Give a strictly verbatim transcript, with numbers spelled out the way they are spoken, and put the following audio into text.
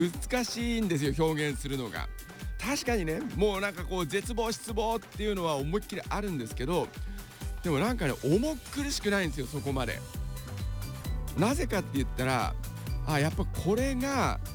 難しいんですよ、表現するのが。確かにね、もうなんかこう絶望失望っていうのは思いっきりあるんですけど、でもなんかね、重苦しくないんですよ、そこまで。なぜかって言ったら、あ、やっぱこれが